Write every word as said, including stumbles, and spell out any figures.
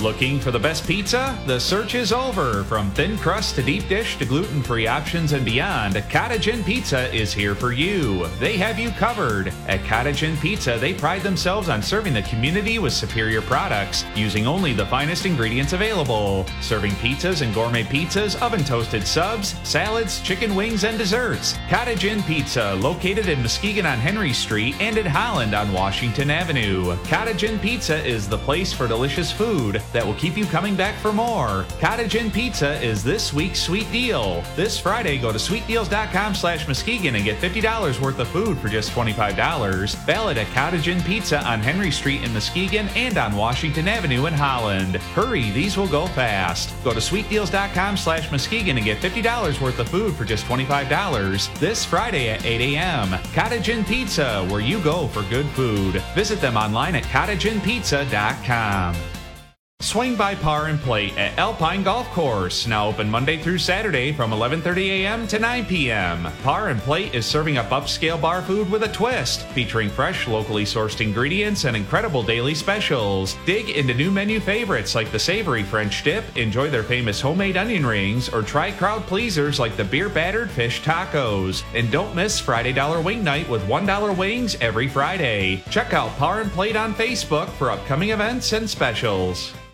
Looking for the best pizza? The search is over. From thin crust to deep dish to gluten-free options and beyond, Cottage Inn Pizza is here for you. They have you covered. At Cottage Inn Pizza, they pride themselves on serving the community with superior products, using only the finest ingredients available. Serving pizzas and gourmet pizzas, oven-toasted subs, salads, chicken wings, and desserts. Cottage Inn Pizza, located in Muskegon on Henry Street and in Holland on Washington Avenue. Cottage Inn Pizza is the place for delicious food that will keep you coming back for more. Cottage Inn Pizza is this week's sweet deal. This Friday, go to sweet deals dot com slash Muskegon and get fifty dollars worth of food for just twenty-five dollars. Valid at Cottage Inn Pizza on Henry Street in Muskegon and on Washington Avenue in Holland. Hurry, these will go fast. Go to sweet deals dot com slash Muskegon and get fifty dollars worth of food for just twenty-five dollars. This Friday at eight a.m. Cottage Inn Pizza, where you go for good food. Visit them online at cottage inn pizza dot com. Swing by Par and Plate at Alpine Golf Course, now open Monday through Saturday from eleven thirty a.m. to nine p.m. Par and Plate is serving up upscale bar food with a twist, featuring fresh, locally sourced ingredients and incredible daily specials. Dig into new menu favorites like the savory French dip, enjoy their famous homemade onion rings, or try crowd pleasers like the beer-battered fish tacos. And don't miss Friday Dollar Wing Night with one dollar wings every Friday. Check out Par and Plate on Facebook for upcoming events and specials.